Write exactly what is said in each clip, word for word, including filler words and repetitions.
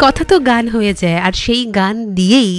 কথা তো গান হয়ে যায়, আর সেই গান দিয়েই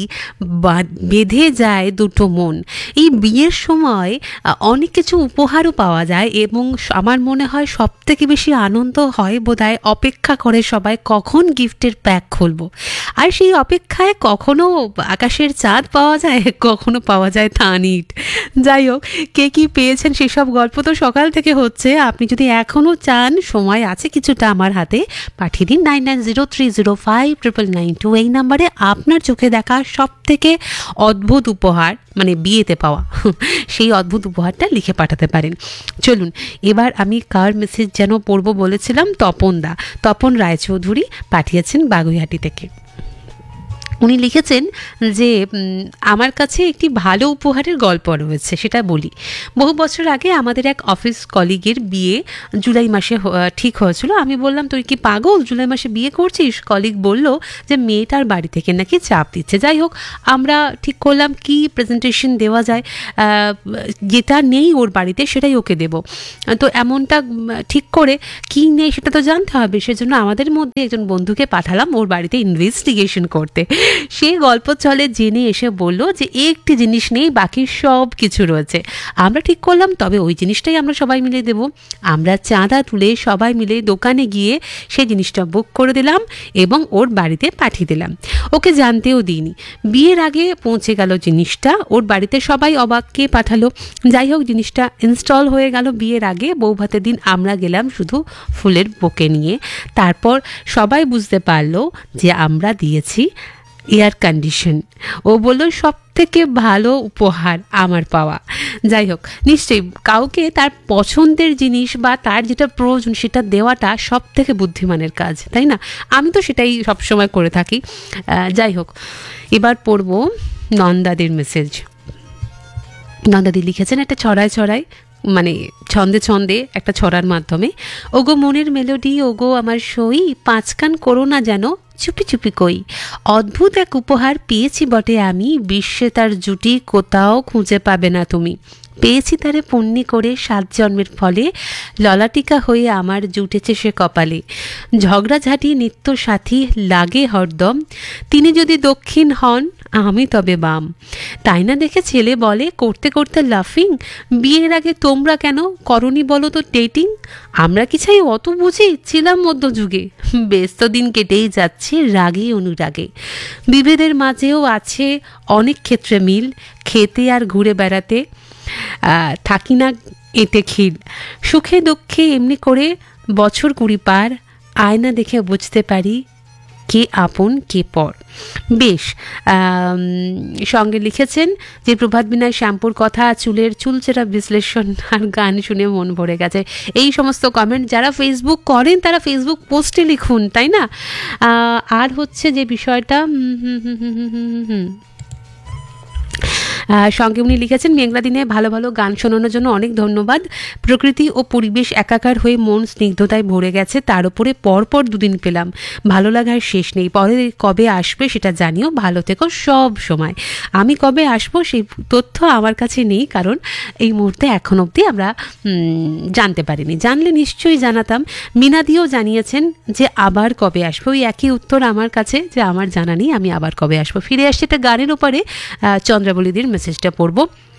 বেঁধে যায় দুটো মন। এই বিয়ের সময় অনেক কিছু উপহারও পাওয়া যায়, এবং আমার মনে হয় সব থেকে বেশি আনন্দ হয় বোধহয় অপেক্ষা করে সবাই কখন গিফটের প্যাক খুলবো। আর সেই অপেক্ষায় কখনো আকাশের চাঁদ পাওয়া যায়, কখনো পাওয়া যায় থানিট। যাই হোক, কে কী পেয়েছেন সেসব গল্প তো সকাল থেকে হচ্ছে। আপনি যদি এখনও চান, সময় আছে কিছুটা আমার হাতে, পাঠিয়ে দিন nine nine zero three zero five triple nine two এই নাম্বারে আপনার চোখে দেখা সব থেকে অদ্ভুত উপহার, মানে বিয়েতে পাওয়া সেই অদ্ভুত উপহারটা লিখে পাঠাতে পারেন। চলুন এবার আমি কার মেসেজ যেন পড়ব বলেছিলাম, তপন দা, তপন রায়চৌধুরী পাঠিয়েছেন বাগুইহাটি থেকে। উনি লিখেছেন যে আমার কাছে একটি ভালো উপহারের গল্প রয়েছে, সেটা বলি। বহু বছর আগে আমাদের এক অফিস কলিগের বিয়ে জুলাই মাসে ঠিক হয়েছিল। আমি বললাম, তুই কি পাগল, জুলাই মাসে বিয়ে করছিস? কলিগ বলল যে মেয়েটার বাড়ি থেকে নাকি চাপ দিচ্ছে। যাই হোক, আমরা ঠিক করলাম কি প্রেজেন্টেশন দেওয়া যায়, যেটা নেই ওর বাড়িতে সেটাই ওকে দেব। তো এমনটা ঠিক করে কি নেই সেটা তো জানতে হবে, সেজন্য আমাদের মধ্যে একজন বন্ধুকে পাঠালাম ওর বাড়িতে ইনভেস্টিগেশন করতে। সে গল্প চলে জেনে এসে বলল যে একটি জিনিস নেই, বাকি সব কিছু রয়েছে। আমরা ঠিক করলাম তবে ওই জিনিসটাই আমরা সবাই মিলে দেব। আমরা চাঁদা তুলে সবাই মিলে দোকানে গিয়ে সেই জিনিসটা বুক করে দিলাম এবং ওর বাড়িতে পাঠিয়ে দিলাম। ওকে জানতেও দিইনি। বিয়ের আগে পৌঁছে গেল জিনিসটা ওর বাড়িতে, সবাই অবাক, কে পাঠালো। যাই হোক, জিনিসটা ইনস্টল হয়ে গেল বিয়ের আগে। বউ ভাতের দিন আমরা গেলাম শুধু ফুলের বুকে নিয়ে। তারপর সবাই বুঝতে পারলো যে আমরা দিয়েছি এয়ার কন্ডিশন। ও বললো সব থেকে ভালো উপহার আমার পাওয়া। যাই হোক, নিশ্চয়ই কাউকে তার পছন্দের জিনিস বা তার যেটা প্রয়োজন সেটা দেওয়াটা সব থেকে বুদ্ধিমানের কাজ, তাই না? আমি তো সেটাই সবসময় করে থাকি। যাই হোক, এবার পড়ব নন্দাদির মেসেজ। নন্দাদি লিখেছেন একটা ছড়ায় ছড়ায়, মানে ছন্দে ছন্দে একটা ছড়ার মাধ্যমে। ওগো মনের মেলোডি, ওগো আমার সই, পাঁচকান করো না যেন চুপি চুপি কই। অদ্ভুত এক উপহার পেয়েছি বটে আমি, বিশ্বে তার জুটি কোথাও খুঁজে পাবে না তুমি। পেয়েছি তারে পুণ্যি করে সাত জন্মের ফলে, ললাটিকা হয়ে আমার জুটেছে সে কপালে। ঝগড়াঝাঁটি নিত্য সাথী লাগে হরদম, তিনি যদি দক্ষিণ হন আমি তবে বাম। তাই না দেখে ছেলে বলে করতে করতে লাফিং, বিয়ের আগে তোমরা কেন করনি বলো তো ডেটিং? আমরা কি চাই অত বুঝি, ছিলাম মধ্যযুগে। ব্যস্ত দিন কেটেই যাচ্ছে রাগে অনুরাগে। বিভেদের মাঝেও আছে অনেক ক্ষেত্রে মিল, খেতে আর ঘুরে বেড়াতে থাকি না এতে খিল। সুখে দুঃখে এমনি করে বছর কুড়ি পার, আয়না দেখে বুঝতে পারি কে আপন কে পর। বেশ, সঙ্গে লিখেছেন যে প্রভাত বিনয় শ্যাম্পুর কথা, চুলের চুলচেরা বিশ্লেষণ আর গান শুনে মন ভরে গেছে। এই সমস্ত কমেন্ট যারা ফেসবুক করেন তারা ফেসবুক পোস্টে লিখুন, তাই না? আর হচ্ছে যে বিষয়টা, হুম হুম হুম হুম হুম হুম সঙ্গে উনি লিখেছেন মেঘলা দিনে ভালো ভালো গান শোনানোর জন্য অনেক ধন্যবাদ। প্রকৃতি ও পরিবেশ একাকার হয়ে মন স্নিগ্ধতায় ভরে গেছে, তার উপরে পরপর দুদিন পেলাম, ভালো লাগার শেষ নেই। পরে কবে আসবে সেটা জানিও, ভালো থেকো সব সময়। আমি কবে আসবো সেই তথ্য আমার কাছে নেই, কারণ এই মুহূর্তে এখন অবধি আমরা জানতে পারিনি, জানলে নিশ্চয়ই জানাতাম। মিনাদিও জানিয়েছেন যে আবার কবে আসবো, ওই একই উত্তর আমার কাছে, যে আমার জানা নেই, আমি আবার কবে আসবো। ফিরে আসছে একটা গানের ওপরে, চন্দ্রাবলীদের মেসেজটা পড়ব।